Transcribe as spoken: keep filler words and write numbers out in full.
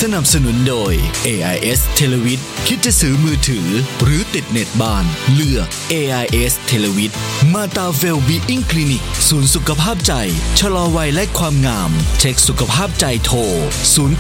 สนับสนุนโดย เอ ไอ เอส Televid คิดจะซื้อมือถือหรือติดเน็ตบ้านเลือก เอ ไอ เอส Televid มาตาเวลบีอิงคลินิกศูนย์สุขภาพใจชะลอวัยและความงามเช็คสุขภาพใจโทรศูนย์